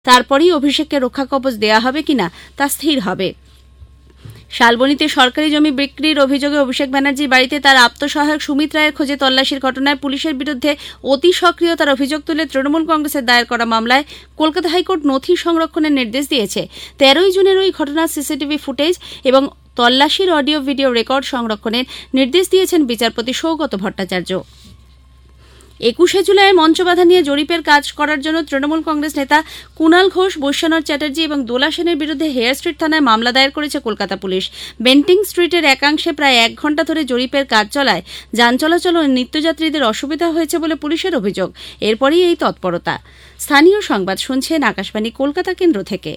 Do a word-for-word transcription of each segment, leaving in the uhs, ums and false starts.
তারপরেই অভিষেককে রক্ষা কবচ দেয়া হবে কিনা তা স্থির হবে। শালবনীতে সরকারি জমি বিক্রির অভিযোগে অভিষেক ব্যানার্জির বাড়িতে তার আত্মসহায়ক সুমিত রায়ের খোঁজে তল্লাশির ঘটনায় পুলিশের বিরুদ্ধে অতি সক্রিয়তার অভিযোগ তুলে তৃণমূল কংগ্রেসের দায়ের করা মামলায় কলকাতা হাইকোর্ট নথি সংরক্ষণের নির্দেশ দিয়েছে। তেরোই জুনের ওই ঘটনার সিসিটিভি ফুটেজ এবং তল্লাশির অডিও ভিডিও রেকর্ড সংরক্ষণের নির্দেশ দিয়েছেন বিচারপতি সৌগত ভট্টাচার্য। একুশে জুলাই মঞ্চবাধা নিয়ে জরিপের কাজ করার জন্য তৃণমূল কংগ্রেস নেতা কুণাল ঘোষ, বৈশ্বনাথ চ্যাটার্জি এবং দোলা সেনের বিরুদ্ধে হেয়ার স্ট্রিট থানায় মামলা দায়ের করেছে কলকাতা পুলিশ। বেন্টিং স্ট্রিটের একাংশে প্রায় এক ঘণ্টা ধরে জরিপের কাজ চলায় যান চলাচল ও নিত্যযাত্রীদের অসুবিধা হয়েছে বলে পুলিশের অভিযোগ। এরপরই এই তৎপরতা। স্থানীয় সংবাদ শুনছেন আকাশবাণী কলকাতা কেন্দ্র থেকে।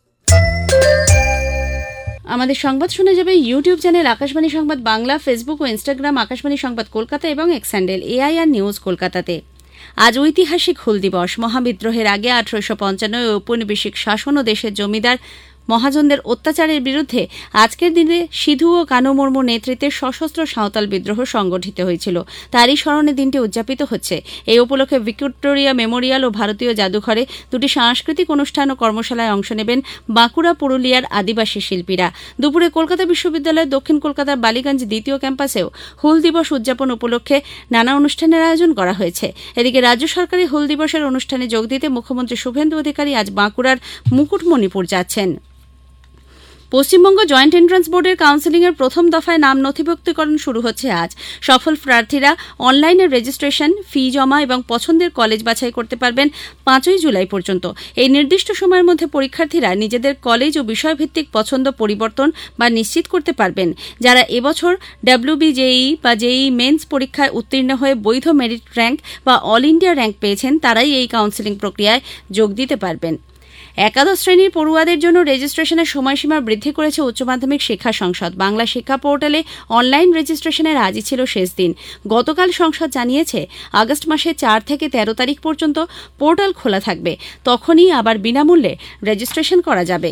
আমাদের সংবাদ শুনে যাবে ইউটিউব চ্যানেল আকাশবাণী সংবাদ বাংলা, ফেসবুক ও ইনস্টাগ্রাম আকাশবাণী সংবাদ কলকাতা এবং এক্স হ্যান্ডেল এআইআর নিউজ কলকাতাতে। আজ ঐতিহাসিক হুল দিবস। মহাবিদ্রোহের আগে আঠারোশো পঞ্চান্ন ঔপনিবেশিক শাসন ও দেশের জমিদার মহাজনদের অত্যাচারের বিরুদ্ধে আজকের দিনে সিধু ও কানু মুর্মুর নেতৃত্বে সশস্ত্র সাঁওতাল বিদ্রোহ সংগঠিত হয়েছিল। তারই স্মরণে দিনটি উদযাপিত হচ্ছে। এই উপলক্ষে ভিক্টোরিয়া মেমোরিয়াল ও ভারতীয় জাদুঘরে দুটি সাংস্কৃতিক অনুষ্ঠান ও কর্মশালায় অংশ নেবেন বাঁকুড়া পুরুলিয়ার আদিবাসী শিল্পীরা। দুপুরে কলকাতা বিশ্ববিদ্যালয়ের দক্ষিণ কলকাতার বালিগঞ্জ দ্বিতীয় ক্যাম্পাসেও হুল দিবস উদযাপন উপলক্ষে নানা অনুষ্ঠানের আয়োজন করা হয়েছে। এদিকে রাজ্য সরকারের হুল দিবসের অনুষ্ঠানে যোগ দিতে মুখ্যমন্ত্রী শুভেন্দু অধিকারী আজ বাঁকুড়ার মুকুটমণিপুর যাচ্ছেন। পশ্চিমবঙ্গ জয়েন্ট এন্ট্রান্স বোর্ডের কাউন্সেলিংয়ের প্রথম দফায় নাম নথিভুক্তিকরণ শুরু হচ্ছে আজ। সফল প্রার্থীরা অনলাইনে রেজিস্ট্রেশন, ফি জমা এবং পছন্দের কলেজ বাছাই করতে পারবেন পাঁচই জুলাই পর্যন্ত। এই নির্দিষ্ট সময়ের মধ্যে পরীক্ষার্থীরা নিজেদের কলেজ ও বিষয়ভিত্তিক পছন্দ পরিবর্তন বা নিশ্চিত করতে পারবেন। যারা এবছর ডাব্লিউবিজেই বা জেই মেন্স পরীক্ষায় উত্তীর্ণ হয়ে বৈধ মেরিট র্যাঙ্ক বা অল ইন্ডিয়া র্যাঙ্ক পেয়েছেন তারাই এই কাউন্সেলিং প্রক্রিয়ায় যোগ দিতে পারবেন। একাদশ শ্রেণীর পড়ুয়াদের জন্য রেজিস্ট্রেশনের সময়সীমা বৃদ্ধি করেছে উচ্চ মাধ্যমিক শিক্ষা সংসদ। বাংলা শিক্ষা পোর্টালে অনলাইন রেজিস্ট্রেশনের আজই ছিল শেষ দিন। গতকাল সংসদ জানিয়েছে আগস্ট মাসের চার থেকে তেরো তারিখ পর্যন্ত পোর্টাল খোলা থাকবে। তখনই আবার বিনামূল্যে রেজিস্ট্রেশন করা যাবে।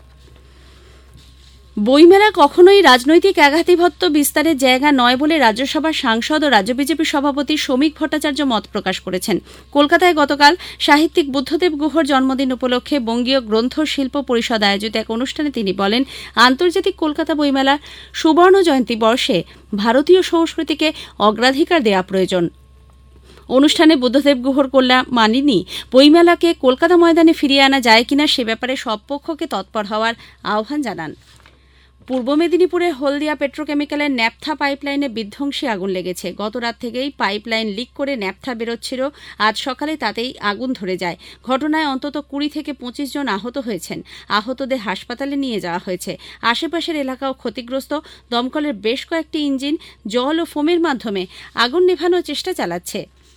বইমেলা কখনোই রাজনৈতিক আঘাতিভত্ত বিস্তারের জায়গা নয় বলে রাজ্যসভার সাংসদ ও রাজ্য বিজেপি সভাপতি শ্রমিক ভট্টাচার্য মত প্রকাশ করেছেন। কলকাতায় গতকাল সাহিত্যিক বুদ্ধদেব গুহর জন্মদিন উপলক্ষে বঙ্গীয় গ্রন্থ শিল্প পরিষদ আয়োজিত এক অনুষ্ঠানে তিনি বলেন, আন্তর্জাতিক কলকাতা বইমেলার সুবর্ণ জয়ন্তী বর্ষে ভারতীয় সংস্কৃতিকে অগ্রাধিকার দেওয়া প্রয়োজন। অনুষ্ঠানে বুদ্ধদেব গুহর কল্যাণ মানিনি বইমেলাকে কলকাতা ময়দানে ফিরিয়ে আনা যায় কিনা সে ব্যাপারে সব পক্ষকে তৎপর হওয়ার আহ্বান জানান। পূর্ব মেদিনীপুরের হলদিয়া পেট্রোকেমিক্যালের ন্যাপথা পাইপলাইনে বিধ্বংসী আগুন লেগেছে। গত রাত থেকেই পাইপলাইন লিক করে ন্যাপথা বেরোচ্ছিল। আজ সকালে তাতেই আগুন ধরে যায়। ঘটনায় অন্তত কুড়ি থেকে পঁচিশ জন আহত হয়েছেন। আহতদের হাসপাতালে নিয়ে যাওয়া হয়েছে। আশেপাশের এলাকাও ক্ষতিগ্রস্ত। দমকলের বেশ কয়েকটি ইঞ্জিন জল ও ফোমের মাধ্যমে আগুন নেভানোর চেষ্টা চালাচ্ছে।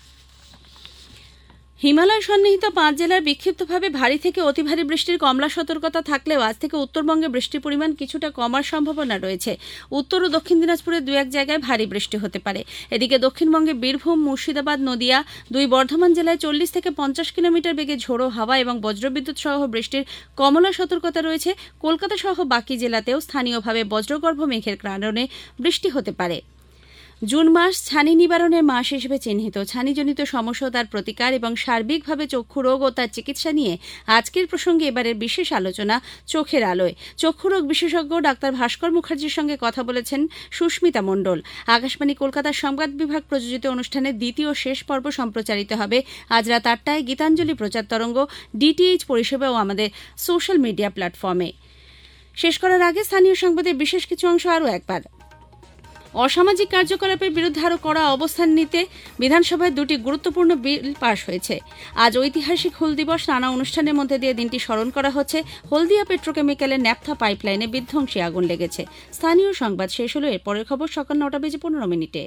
হিমালয় সন্নিহিত পাঁচ জেলার বিক্ষিপ্তভাবে ভারী থেকে অতি ভারী বৃষ্টির কমলা সতর্কতা থাকলেও আজ থেকে উত্তরবঙ্গে বৃষ্টির পরিমাণ কিছুটা কমার সম্ভাবনা রয়েছে। উত্তর ও দক্ষিণ দিনাজপুরের দু এক জায়গায় ভারী বৃষ্টি হতে পারে। এদিকে দক্ষিণবঙ্গে বীরভূম, মুর্শিদাবাদ, নদিয়া, দুই বর্ধমান জেলায় চল্লিশ থেকে পঞ্চাশ কিলোমিটার বেগে ঝোড়ো হাওয়া এবং বজ্রবিদ্যুৎ সহ বৃষ্টির কমলা সতর্কতা রয়েছে। কলকাতা সহ বাকি জেলাতেও স্থানীয়ভাবে বজ্রগর্ভ মেঘের কারণে বৃষ্টি হতে পারে। জুন মাস ছানি নিবারণের মাস হিসেবে চিহ্নিত। ছানিজনিত সমস্যা, তার প্রতিকার এবং সার্বিকভাবে চক্ষু রোগ ও তার চিকিৎসা নিয়ে আজকের প্রসঙ্গে এবারের বিশেষ আলোচনা চোখের আলোয়। চক্ষু রোগ বিশেষজ্ঞ ডাক্তার ভাস্কর মুখার্জির সঙ্গে কথা বলেছেন সুস্মিতা মণ্ডল। আকাশবাণী কলকাতার সংবাদ বিভাগ প্রযোজিত অনুষ্ঠানের দ্বিতীয় শেষ পর্ব সম্প্রচারিত হবে আজ রাত আটটায় গীতাঞ্জলি প্রচার তরঙ্গ, ডিটিএইচ পরিষেবা ও আমাদের সোশ্যাল মিডিয়া প্ল্যাটফর্মে। শেষ করার আগে স্থানীয় সংবাদের বিশেষ কিছু অংশ আরও একবার। অসামাজিক কার্যকলাপের বিরুদ্ধে আরও কড়া অবস্থান নিতে বিধানসভায় দুটি গুরুত্বপূর্ণ বিল পাশ হয়েছে। আজ ঐতিহাসিক হুল দিবস। নানা অনুষ্ঠানের মধ্যে দিয়ে দিনটি স্মরণ করা হচ্ছে। হলদিয়া পেট্রোকেমিক্যালের ন্যাপথা পাইপলাইনে বিধ্বংসী আগুন লেগেছে। স্থানীয় সংবাদ শেষ হলো। এর পরের খবর সকাল নটা বেজে পনেরো মিনিটে।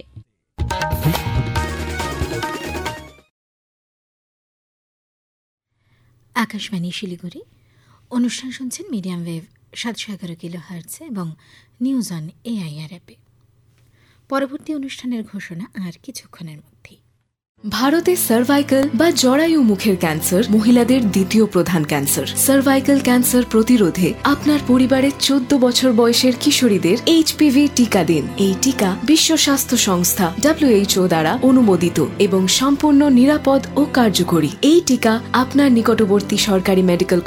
আকাশবাণী শিলিগুড়ি। অনুষ্ঠান শুনছেন মিডিয়াম ওয়েভ সাতশো এগারো কিলো হার্টসে এবং নিউজ অন এআইআর অ্যাপে। পরবর্তী অনুষ্ঠানের ঘোষণা আর কিছুক্ষণের মধ্যেই। ভারতে সার্ভাইকাল বা জরায়ু মুখের ক্যান্সার মহিলাদের দ্বিতীয় প্রধান ক্যান্সার। সার্ভাইকাল ক্যান্সার প্রতিরোধে আপনার পরিবারের চোদ্দ বছর বয়সের কিশোরীদের এইচপিভি টিকা দিন। এই টিকা বিশ্ব স্বাস্থ্য সংস্থা ডব্লিউএইচও দ্বারা অনুমোদিত এবং সম্পূর্ণ নিরাপদ ও কার্যকরী। এই টিকা আপনার নিকটবর্তী সরকারি মেডিকেল